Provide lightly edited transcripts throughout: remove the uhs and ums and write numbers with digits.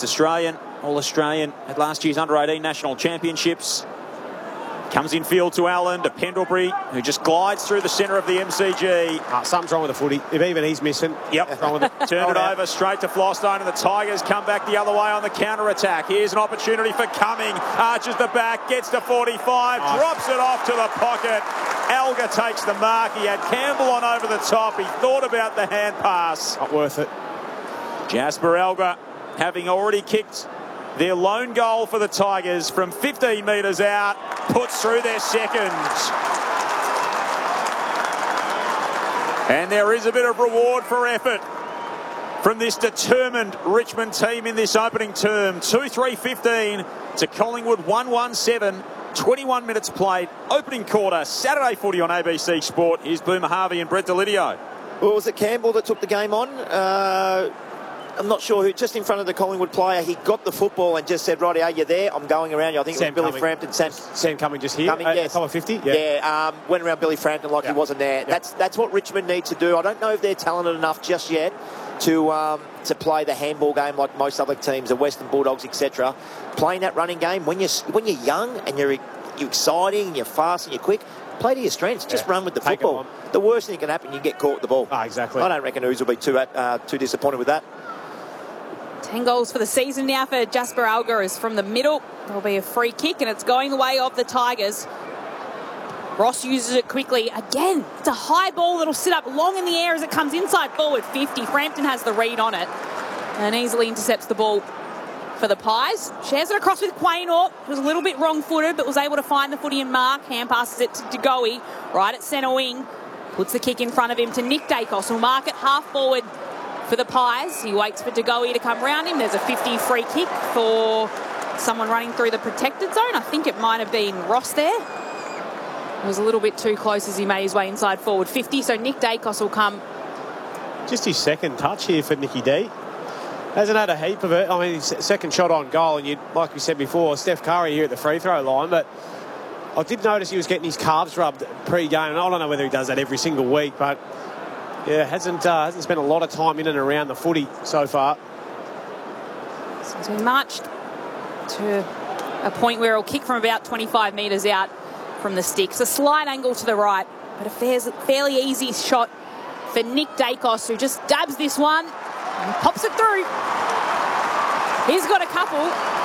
It's Australian, All-Australian at last year's Under-18 National Championships. Comes in field to Allen, to Pendlebury, who just glides through the centre of the MCG. Something's wrong with the footy. If even he's missing, Yep. wrong with it. Turn it over straight to Flostone, and the Tigers come back the other way on the counter-attack. Here's an opportunity for Cumming. Arches the back, gets to 45, drops it off to the pocket. Elgar takes the mark. He had Campbell on over the top. He thought about the hand pass. Not worth it. Jasper Elgar, having already kicked their lone goal for the Tigers from 15 metres out, puts through their second. And there is a bit of reward for effort from this determined Richmond team in this opening term. 2-3-15 to Collingwood 1-1-7. 21 minutes played. Opening quarter. Saturday footy on ABC Sport. Here's Boomer Harvey and Brett Delidio. Well, was it Campbell that took the game on? I'm not sure who, just in front of the Collingwood player, he got the football and just said, righty, are you there? I'm going around you. I think Sam it was Billy Cumming. Frampton. Sam Cumming just here. Yes. Top of 50. Went around Billy Frampton like he wasn't there. Yeah. That's what Richmond needs to do. I don't know if they're talented enough just yet to play the handball game like most other teams, the Western Bulldogs, etc. Playing that running game, when you're young and you're exciting and you're fast and you're quick, play to your strengths. Just run with the Take it football. on. The worst thing that can happen, you get caught with the ball. Exactly. I don't reckon Ooze will be too disappointed with that. 10 goals for the season now for Jasper Elgar is from the middle. There'll be a free kick and it's going the way of the Tigers. Ross uses it quickly. Again, it's a high ball that'll sit up long in the air as it comes inside forward 50. Frampton has the read on it and easily intercepts the ball for the Pies. Shares it across with Quaynor. Was a little bit wrong-footed but was able to find the footy and mark. Hand passes it to DeGoey right at centre wing. Puts the kick in front of him to Nick Dacos. Who'll mark it half forward for the Pies. He waits for DeGoey to come round him. There's a 50 free kick for someone running through the protected zone. I think it might have been Ross there. It was a little bit too close as he made his way inside forward 50. So Nick Dacos will come. Just his second touch here for Nicky D. Hasn't had a heap of it. I mean, his second shot on goal, and like we said before, Steph Curry here at the free throw line, but I did notice he was getting his calves rubbed pre-game, and I don't know whether he does that every single week, but yeah, hasn't spent a lot of time in and around the footy so far. So as we marched to a point where he'll kick from about 25 metres out from the sticks. A slight angle to the right, but a fairly easy shot for Nick Dacos, who just dabs this one and pops it through. He's got a couple.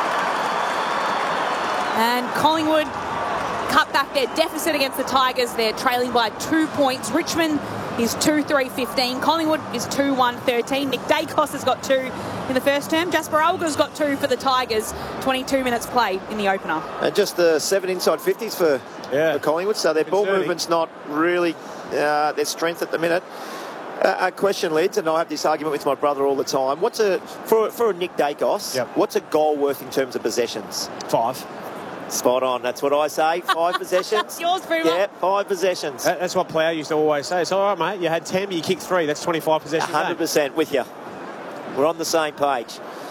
And Collingwood cut back their deficit against the Tigers. They're trailing by 2 points. Richmond is 2-3-15. Collingwood is 2-1-13. Nick Dacos has got 2 in the first term. Jasper Elgar's got 2 for the Tigers. 22 minutes played in the opener. And just the 7 inside 50s for Collingwood. So their ball movement's not really their strength at the minute. A question, Lids, and I have this argument with my brother all the time. For Nick Dacos, what's a goal worth in terms of possessions? 5. Spot on. That's what I say. 5 possessions. Yours, Boomer. Yeah, 5 possessions. That's what Plough used to always say. It's all right, mate. You had 10, you kicked 3. That's 25 possessions. 100% with you. We're on the same page.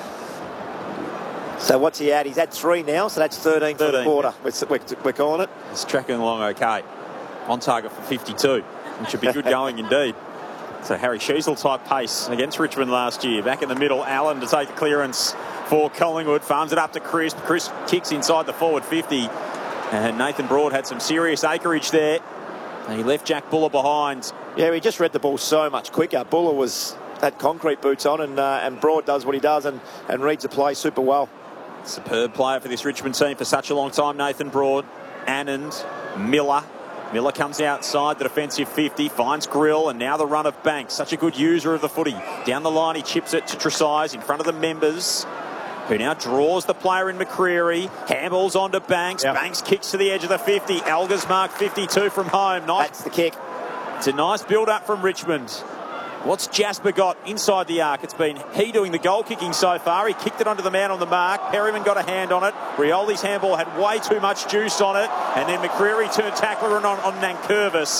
So what's he at? He's at 3 now, so that's 13 for the quarter. We're calling it. It's tracking along okay. On target for 52, which should be good going indeed. So Harry Sheasel type pace against Richmond last year. Back in the middle, Allen to take the clearance for Collingwood. Farms it up to Chris. Chris kicks inside the forward 50. And Nathan Broad had some serious acreage there. And he left Jack Buller behind. Yeah, he just read the ball so much quicker. Buller had concrete boots on, and Broad does what he does and reads the play super well. Superb player for this Richmond team for such a long time, Nathan Broad. Anand, Miller. Miller comes outside the defensive 50, finds Grill, and now the run of Banks. Such a good user of the footy. Down the line, he chips it to Tresize in front of the members, who now draws the player in McCreary. Handballs onto Banks. Banks kicks to the edge of the 50. Elgar's marked 52 from home. Nice. That's the kick. It's a nice build-up from Richmond. What's Jasper got inside the arc? It's been he doing the goal kicking so far. He kicked it onto the man on the mark. Perryman got a hand on it. Rioli's handball had way too much juice on it. And then McCreary turned tackler on Nankervis.